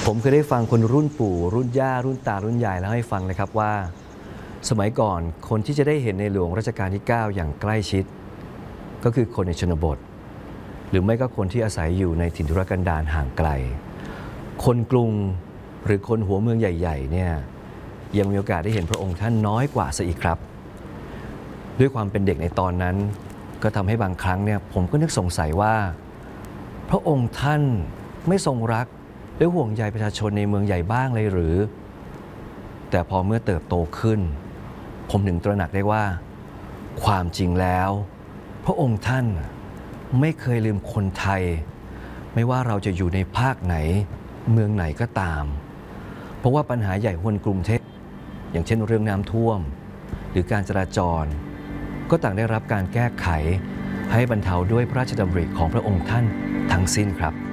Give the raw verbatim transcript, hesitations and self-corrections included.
ผมเคยได้ฟังคนรุ่นปู่รุ่นย่ารุ่นตารุ่นยายแล้วให้ฟังเลยครับว่าสมัยก่อนคนที่จะได้เห็นในหลวงรัชกาลที่เก้าอย่างใกล้ชิดก็คือคนในชนบทหรือไม่ก็คนที่อาศัยอยู่ในถิ่นทุรกันดารห่างไกลคนกรุงหรือคนหัวเมืองใหญ่ๆเนี่ยยังมีโอกาสได้เห็นพระองค์ท่านน้อยกว่าซะอีกครับด้วยความเป็นเด็กในตอนนั้นก็ทำให้บางครั้งเนี่ยผมก็นึกสงสัยว่าพระองค์ท่านไม่ทรงรักและห่วงใยประชาชนในเมืองใหญ่บ้างเลยหรือแต่พอเมื่อเติบโตขึ้นผมถึงตระหนักได้ว่าความจริงแล้วพระองค์ท่านไม่เคยลืมคนไทยไม่ว่าเราจะอยู่ในภาคไหนเมืองไหนก็ตามเพราะว่าปัญหาใหญ่บนกรุงเทพอย่างเช่นเรื่องน้ำท่วมหรือการจราจรก็ต่างได้รับการแก้ไขให้บรรเทาด้วยพระราชดำริของพระองค์ท่านทั้งสิ้นครับ